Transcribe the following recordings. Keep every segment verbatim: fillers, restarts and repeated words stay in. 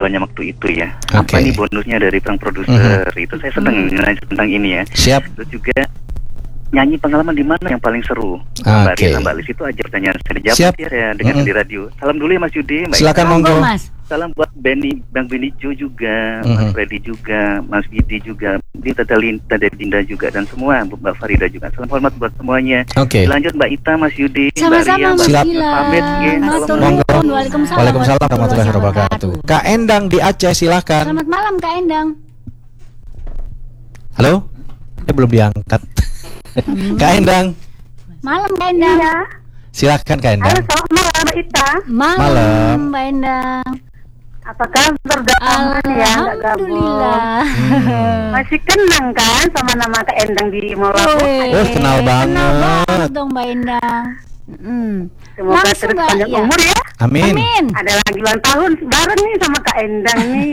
kehidupannya waktu itu ya. Okay. Apa nih bonusnya dari sang produser? Mm-hmm. Itu saya senang mm-hmm. nanya tentang ini ya. Siap. Terus juga nyanyi pengalaman di mana yang paling seru? Okay. Mbak Ria, Mbak Lis itu aja pertanyaan saya dijawab Siap. ya dengan mm-hmm. di radio. Salam dulu ya Mas Yudi. Mbak Silakan monggo. Mas. Salam buat Benny, Bang Benny Jo juga, Mm-hmm. Mas Freddy juga, Mas Widi juga, di Tata Linda, Tata Dinda juga, dan semua Mbak Farida juga. Salam hormat buat semuanya. Oke. Okay. Lanjut Mbak Ita, Mas Yudi, sama-sama, Mbak Ria, Mbak Ila. pamit. Ya. Monggo. Waalaikumsalam. Waalaikumsalam warahmatullahi wabarakatuh. Kak Endang di Aceh, silahkan. Selamat malam Kak Endang. Halo? Dia belum diangkat. Hmm. Kak Endang. Malam Kak Endang. Iya. Silahkan Kak Endang. Halo, selamat malam Mbak Ita. Malam, Malam. Mbak Endang. Apa kabar? Udah aman ya, nggak gabung. Alhamdulillah. Hmm. Masih kenang kan sama nama Kak Endang di Molabu? Oh, kenal banget. Kenal banget dong Mbak Endang. Hmm. Semoga Langsung, terus Mbak, panjang ya. umur ya. Amin. Amin. Ada lagi ulang tahun bareng nih sama Kak Endang nih.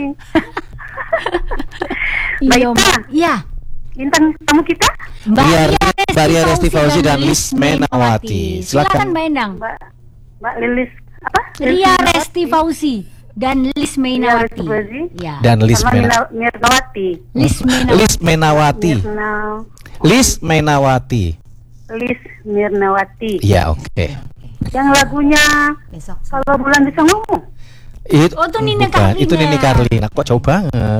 Mbak Iya, Ita, Mbak. Iya. bintang tamu kita Mbak Ria, Ria Mbak Ria Resti Fauzi dan Lis Menawati. Silakan Silakan. Mbak Endang. Mbak Mbak Lilis apa? Ria Resti Fauzi dan Lis Menawati. Resti Fauzi. Ya. Dan Lis sama Menawati. Mina- Mirnawati. Lis Menawati. Lis Menawati. Mirnaw Lis Menawati. Lis Mirnawati. Ya, oke. Yang lagunya Besok. Kalau Bulan Bisa Ngomong. Itu, Oh, itu Nini bukan. Carlina. Itu Nini Carlina. Kok jauh banget.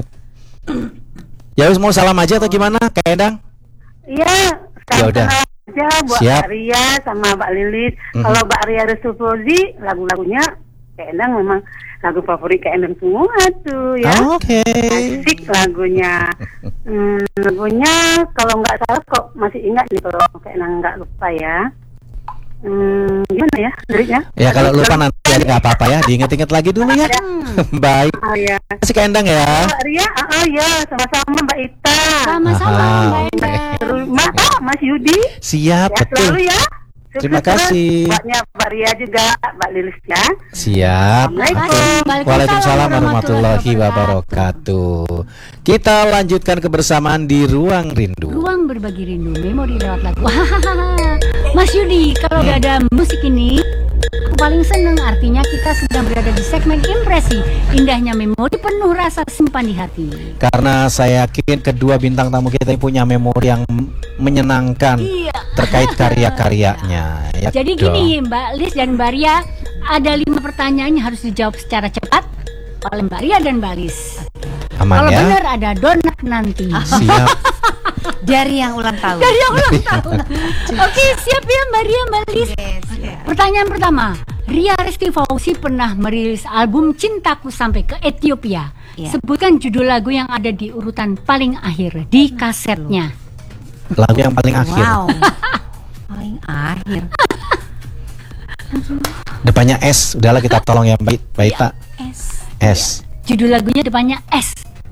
Ya wis mau salam aja atau gimana Kak Endang? Iya, Ya sekarang udah. kenal aja buat Siap. Mbak Ria sama Mbak Lilis. Mhm. Kalau Mbak Ria Resti Fauzi, lagu-lagunya Kak Endang memang lagu favorit Kak Endang semua tuh ya. Oke. Asik lagunya. Hmm, lagunya kalau nggak salah kok masih ingat nih kalau Kak Endang nggak lupa ya. Hmm, gimana ya liriknya? Ya kalau lupa nanti ya nggak apa-apa ya, diinget-inget lagi dulu ya. Baik. Oh ya. Kasih Kak Endang ya. Mbak Ria, ah oh, ya sama-sama Mbak Ita. Sama-sama Aha, Mbak oke. Endang. Terus Mas, ah, Mas Yudi. Siap, Ya betul. selalu ya. Terima Sukses terus kasih. buatnya Mbak Ria juga, Mbak Lilis ya. Siap. Assalamualaikum. Waalaikumsalam warahmatullahi wabarakatuh. Kita lanjutkan kebersamaan di Ruang Rindu. Ruang berbagi rindu, memori lewat lagu. Hahaha. Mas Yudi, kalau udah ada musik ini, aku paling seneng. Artinya kita sedang berada di segmen impresi. Indahnya memori penuh rasa simpan di hati. Karena saya yakin kedua bintang tamu kita ini punya memori yang menyenangkan Iya. terkait karya-karyanya. Ya Jadi dong. gini Mbak Lis dan Mbak Ria, ada lima pertanyaan yang harus dijawab secara cepat oleh Mbak Ria dan Mbak Lis. Aman Kalau ya. benar ada donat nanti. Siap. Dari yang ulang tahun. Dari yang ulang tahun. Oke, siap ya Mbak Ria, Mbak Lis. Pertanyaan pertama, Ria Resti Fauzi pernah merilis album Cintaku Sampai ke Ethiopia. Ya. Sebutkan judul lagu yang ada di urutan paling akhir di kasetnya. Lagu yang paling akhir. Wow. Paling akhir. Depannya S. Udahlah kita tolong ya Mbak Mbak Ita. S. S. Judul lagunya depannya S.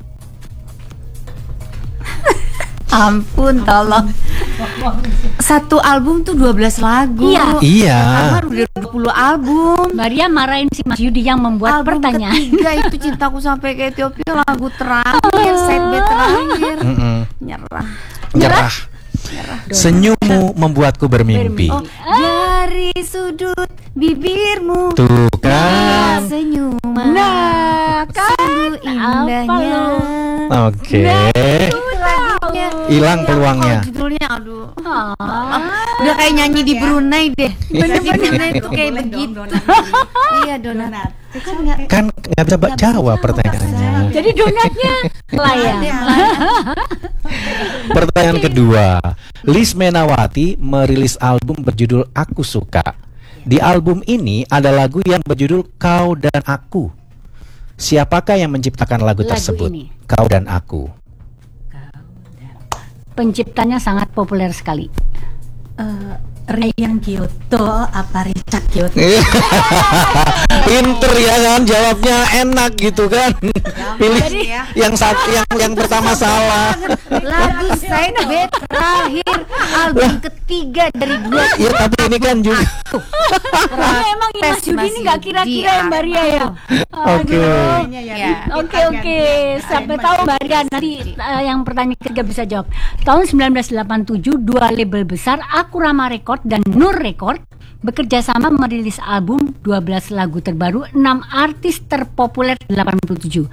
Ampun, tolong. Satu album tuh dua belas lagu. Iya. Iya. Kamar udah dua puluh album. Mbak Ria marahin si Mas Yudi yang membuat Album pertanyaan. ketiga itu Cintaku Sampai ke Ethiopia, lagu terakhir, side B terakhir. Mm-mm. Nyerah. Nyerah. Senyummu membuatku bermimpi. Oh, dari sudut bibirmu Tuh kan. senyuman. Nah, kan Sungguh indahnya. Oke. Itu lagunya. Hilang Iya, peluangnya. oh, judulnya aduh. Ah. Udah kayak nyanyi di Brunei deh. Di Brunei tuh kayak begitu. Iya, donat. Kan nggak Kan nggak bisa ba- jawab pertanyaannya. Jadi donatnya layak. Pertanyaan kedua, Lis Menawati merilis album berjudul Aku Suka. Di album ini ada lagu yang berjudul Kau dan Aku. Siapakah yang menciptakan lagu, Lagu tersebut? ini. Kau dan Aku. Penciptanya sangat populer sekali. Rian Kyoto apa Richard Kyoto? Pinter ya kan, jawabnya enak gitu kan. Pilih yang satu, yang yang pertama salah. lagu side B terakhir album ketiga dari dua. Ya tapi ini kan juga. Karena emang Mas Yudi ini nggak kira-kira ya Mbak Ria ya. Oke. Ya. Oke oke, sampai tahu Mbak Ria nanti uh, yang pertanyaan ketiga bisa jawab. Tahun sembilan belas delapan puluh tujuh dua label besar Akurama Record dan Nur Record bekerja sama merilis album dua belas lagu terbaru enam artis terpopuler delapan puluh tujuh.